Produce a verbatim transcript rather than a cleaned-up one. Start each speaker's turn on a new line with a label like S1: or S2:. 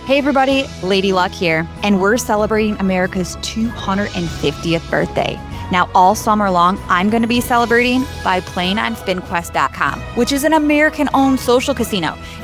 S1: Hey everybody, Lady Luck here, and we're celebrating America's two hundred fiftieth birthday. Now, all summer long, I'm going to be celebrating by playing on spin quest dot com, which is an American-owned social casino.